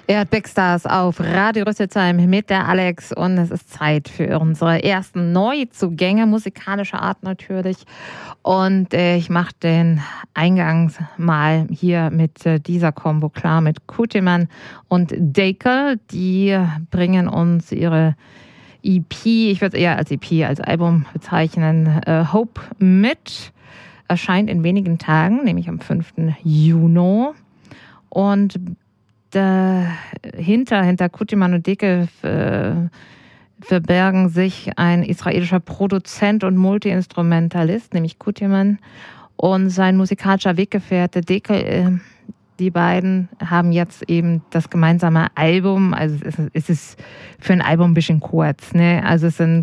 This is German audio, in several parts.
Ihr hört Big Stars auf Radio Rüsselsheim mit der Alex und es ist Zeit für unsere ersten Neuzugänge, musikalischer Art natürlich. Und ich mache den Eingang mal hier mit dieser Kombo klar, mit Kutiman und Dekel. Die bringen uns ihre EP, ich würde es eher als EP, als Album bezeichnen, Hope mit. Erscheint in wenigen Tagen, nämlich am 5. Juni. Und hinter Kutiman und Dekel verbergen sich ein israelischer Produzent und Multi-Instrumentalist, nämlich Kutiman, und sein musikalischer Weggefährte Dekel. Die beiden haben jetzt eben das gemeinsame Album, also es ist für ein Album ein bisschen kurz, ne? Also es sind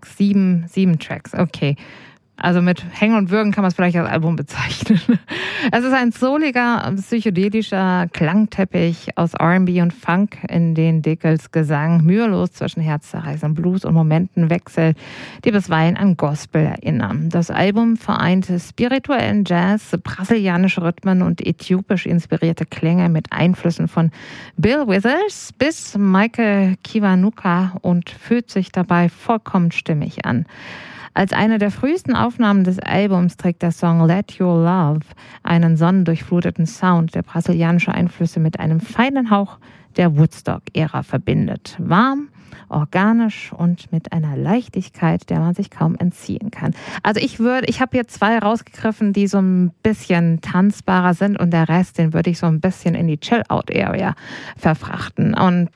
7 Tracks, okay. Also mit Hängen und Würgen kann man es vielleicht als Album bezeichnen. Es ist ein souliger, psychedelischer Klangteppich aus R&B und Funk, in den Dekels Gesang mühelos zwischen herzzerreißendem Blues und Momenten wechselt, die bisweilen an Gospel erinnern. Das Album vereint spirituellen Jazz, brasilianische Rhythmen und äthiopisch inspirierte Klänge mit Einflüssen von Bill Withers bis Michael Kiwanuka und fühlt sich dabei vollkommen stimmig an. Als eine der frühesten Aufnahmen des Albums trägt der Song Let Your Love einen sonnendurchfluteten Sound, der brasilianische Einflüsse mit einem feinen Hauch der Woodstock-Ära verbindet. Warm, organisch und mit einer Leichtigkeit, der man sich kaum entziehen kann. Also ich habe hier 2 rausgegriffen, die so ein bisschen tanzbarer sind und der Rest, den würde ich so ein bisschen in die Chill-Out-Area verfrachten. Und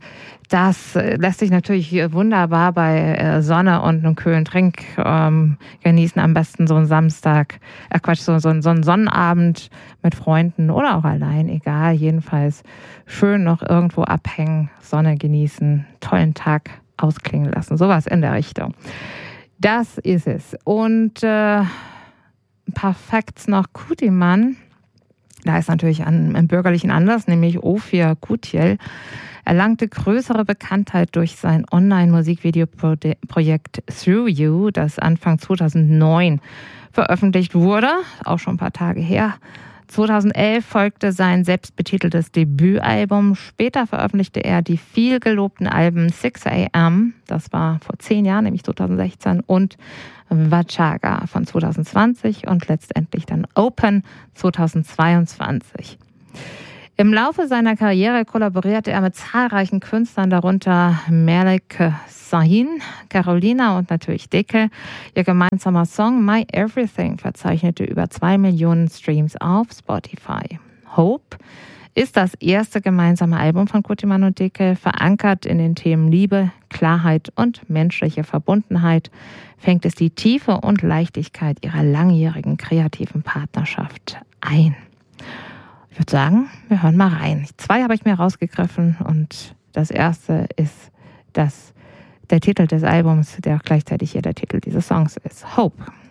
das lässt sich natürlich wunderbar bei Sonne und einem kühlen Trink genießen. Am besten so einen Samstag, so einen Sonnenabend mit Freunden oder auch allein, egal. Jedenfalls schön noch irgendwo abhängen, Sonne genießen, tollen Tag ausklingen lassen. Sowas in der Richtung. Das ist es. Und ein paar Facts noch. Kutiman, da ist natürlich ein bürgerlichen Anlass, nämlich Ophir Kutiel, erlangte größere Bekanntheit durch sein Online-Musikvideoprojekt Through You, das Anfang 2009 veröffentlicht wurde, auch schon ein paar Tage her. 2011 folgte sein selbstbetiteltes Debütalbum. Später veröffentlichte er die viel gelobten Alben 6 AM, das war vor 10 Jahren, nämlich 2016, und Vachaga von 2020 und letztendlich dann Open 2022. Im Laufe seiner Karriere kollaborierte er mit zahlreichen Künstlern, darunter Malik Sahin, Carolina und natürlich Dekel. Ihr gemeinsamer Song My Everything verzeichnete über 2 Millionen Streams auf Spotify. Hope ist das erste gemeinsame Album von Kutiman und Dekel, verankert in den Themen Liebe, Klarheit und menschliche Verbundenheit, fängt es die Tiefe und Leichtigkeit ihrer langjährigen kreativen Partnerschaft ein. Ich würde sagen, wir hören mal rein. 2 habe ich mir rausgegriffen und das erste ist der Titel des Albums, der auch gleichzeitig hier der Titel dieses Songs ist. Hope.